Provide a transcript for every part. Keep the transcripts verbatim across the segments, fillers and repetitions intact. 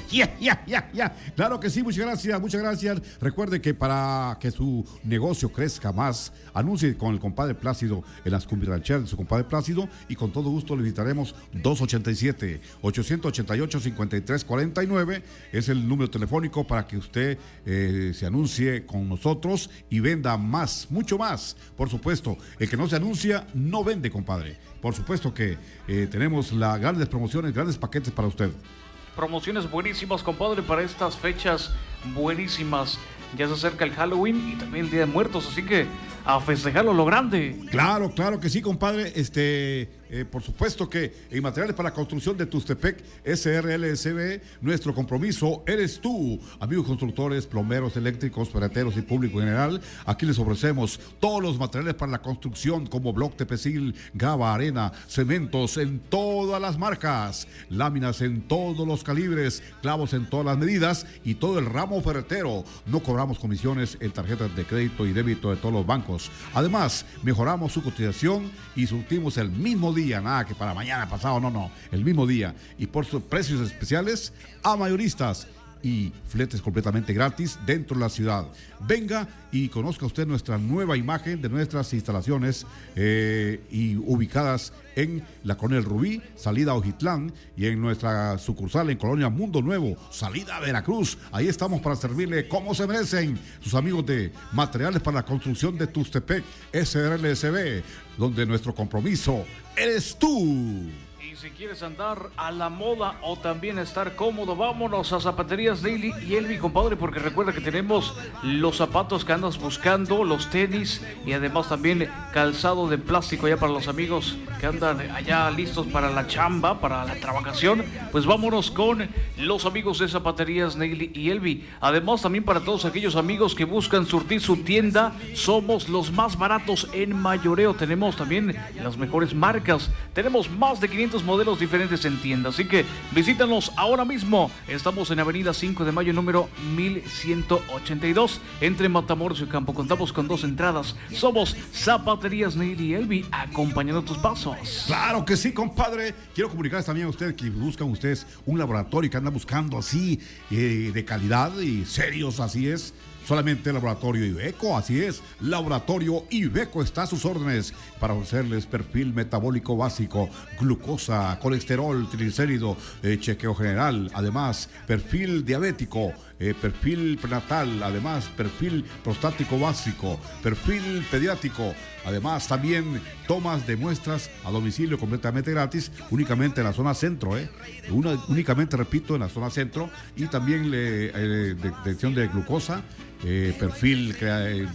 Ya, ya, ya, ya. Claro que sí, muchas gracias, muchas gracias. Recuerde que para que su negocio crezca más, anuncie con el compadre Plácido en las cumbirrancheras de su compadre Plácido y con todo gusto le visitaremos. Dos ochenta y siete, ochocientos ochenta y ocho, cincuenta y tres cuarenta y nueve es el número telefónico para que usted eh, se anuncie con nosotros y venda más, mucho más. Por supuesto, el que no se anuncia no vende, compadre. Por supuesto que eh, tenemos las grandes promociones, grandes paquetes para usted. Promociones buenísimas, compadre, para estas fechas buenísimas. Ya se acerca el Halloween y también el Día de Muertos, así que a festejarlo lo grande. Claro, claro que sí, compadre. Este, eh, por supuesto que en materiales para construcción de Tustepec S R L S B, nuestro compromiso eres tú. Amigos constructores, plomeros, eléctricos, ferreteros y público en general, aquí les ofrecemos todos los materiales para la construcción como bloc, tepesil, grava, arena, cementos en todas las marcas, láminas en todos los calibres, clavos en todas las medidas y todo el ramo ferretero. No cobramos comisiones en tarjetas de crédito y débito de todos los bancos. Además, mejoramos su cotización y surtimos el mismo día, nada que para mañana, pasado, no, no, el mismo día. Y por sus precios especiales a mayoristas y fletes completamente gratis dentro de la ciudad. Venga y conozca usted nuestra nueva imagen de nuestras instalaciones eh, y ubicadas en la Colonia El Rubí, salida a Ojitlán, y en nuestra sucursal en Colonia Mundo Nuevo, salida a Veracruz. Ahí estamos para servirle como se merecen sus amigos de Materiales para la Construcción de Tustepec S R L S B, donde nuestro compromiso eres tú. Y si quieres andar a la moda o también estar cómodo, vámonos a Zapaterías Daily y Elvi, compadre, porque recuerda que tenemos los zapatos que andas buscando, los tenis y además también calzado de plástico ya para los amigos que andan allá listos para la chamba, para la trabajación. Pues vámonos con los amigos de Zapaterías Daily y Elvi. Además también para todos aquellos amigos que buscan surtir su tienda, somos los más baratos en mayoreo. Tenemos también las mejores marcas. Tenemos más de quinientos modelos diferentes en tienda, así que visítanos ahora mismo. Estamos en Avenida cinco de Mayo, número mil ciento ochenta y dos, entre Matamoros y Campo. Contamos con dos entradas. Somos Zapaterías Neil y Elvi, acompañando tus pasos. Claro que sí, compadre. Quiero comunicarles también a ustedes que buscan ustedes un laboratorio que andan buscando así eh, de calidad y serios, así es. Solamente Laboratorio Ibeco, así es. Laboratorio Ibeco está a sus órdenes para ofrecerles perfil metabólico básico, glucosa, colesterol, triglicérido, eh, chequeo general, además perfil diabético, eh, perfil prenatal, además perfil prostático básico, perfil pediátrico, además también tomas de muestras a domicilio completamente gratis, únicamente en la zona centro, eh, Una, únicamente repito en la zona centro, y también le, eh, detección de glucosa. Eh, perfil eh,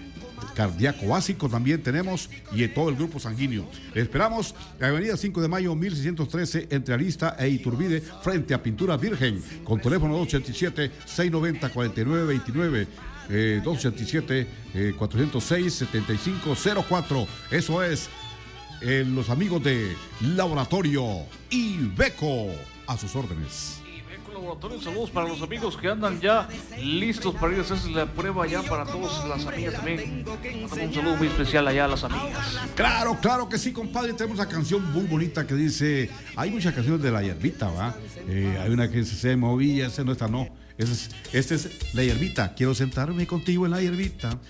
cardíaco básico también tenemos y en todo el grupo sanguíneo. Le esperamos en Avenida cinco de Mayo, mil seiscientos trece, entre Arista e Iturbide, frente a Pintura Virgen, con teléfono dos ochenta y siete, seiscientos noventa, cuarenta y nueve veintinueve, eh, dos ochenta y siete, eh, cuatrocientos seis, setenta y cinco cero cuatro. Eso es eh, los amigos de Laboratorio Ibeco, a sus órdenes. Laboratorio, saludos para los amigos que andan ya listos para ir a hacerse la prueba ya para todas las amigas también. Un saludo muy especial allá a las amigas. Claro, claro que sí, compadre. Tenemos una canción muy bonita que dice, hay muchas canciones de La Hierbita, ¿va? Eh, hay una que dice, se movía, esa no, esta no. Esta es, esta es La Hierbita. Quiero sentarme contigo en la hierbita.